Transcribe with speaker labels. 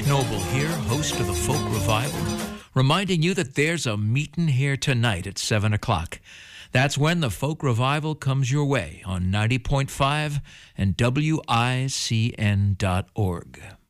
Speaker 1: Noble here, host of the Folk Revival, reminding you that there's a meeting here tonight at 7 o'clock. That's when the Folk Revival comes your way on 90.5 and WICN.org.